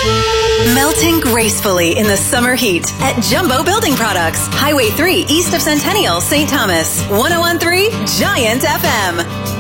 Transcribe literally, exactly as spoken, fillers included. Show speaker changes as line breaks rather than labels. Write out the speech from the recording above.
Melting gracefully in the summer heat at Jumbo Building Products, Highway three east of Centennial, Saint Thomas. one oh one point three Giant F M.